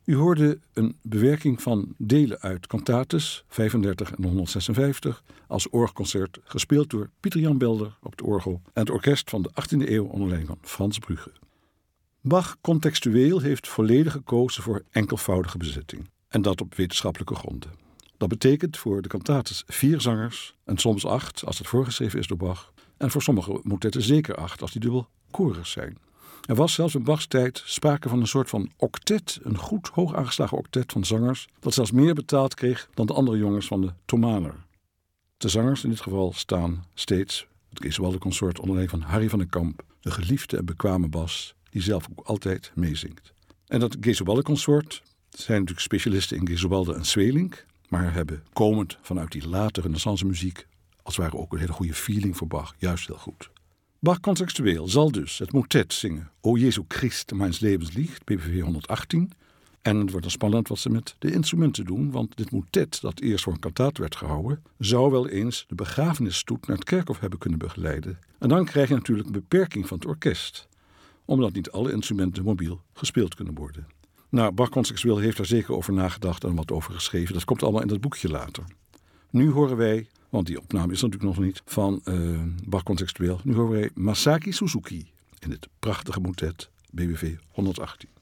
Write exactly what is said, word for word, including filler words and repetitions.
U hoorde een bewerking van delen uit cantates vijfendertig en honderdzesenvijftig als orgelconcert, gespeeld door Pieter Jan Belder op het orgel en het orkest van de achttiende eeuw onder leiding van Frans Brugge. Bach contextueel heeft volledig gekozen voor enkelvoudige bezetting, en dat op wetenschappelijke gronden. Dat betekent voor de cantates vier zangers en soms acht als het voorgeschreven is door Bach, en voor sommige motetten zeker acht als die dubbel korig zijn. Er was zelfs in Bachs tijd sprake van een soort van octet, een goed hoog aangeslagen octet van zangers, dat zelfs meer betaald kreeg dan de andere jongens van de Thomaner. De zangers in dit geval staan steeds het Gesualdo consort onder leiding van Harry van den Kamp, de geliefde en bekwame bas, die zelf ook altijd meezingt. En dat Gesualdo consort zijn natuurlijk specialisten in Gesualdo en Sweelinck, maar hebben komend vanuit die late renaissance muziek als het ware ook een hele goede feeling voor Bach, juist heel goed. Bach contextueel zal dus het motet zingen O Jesu Christ, mijns levens licht, B V V honderdachttien. En het wordt dan spannend wat ze met de instrumenten doen, want dit motet, dat eerst voor een kantaat werd gehouden, zou wel eens de begrafenisstoet naar het kerkhof hebben kunnen begeleiden. En dan krijg je natuurlijk een beperking van het orkest, omdat niet alle instrumenten mobiel gespeeld kunnen worden. Nou, Bach contextueel heeft daar zeker over nagedacht en wat over geschreven. Dat komt allemaal in dat boekje later. Nu horen wij, want die opname is natuurlijk nog niet, van uh, Bach contextueel. Nu horen wij Masaki Suzuki in het prachtige motet B W V honderdachttien.